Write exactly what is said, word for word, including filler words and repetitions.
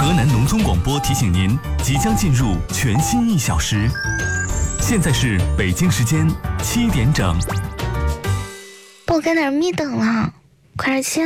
河南农村广播提醒您，即将进入全新一小时。现在是北京时间七点整。 不跟点儿密等了，快点起来。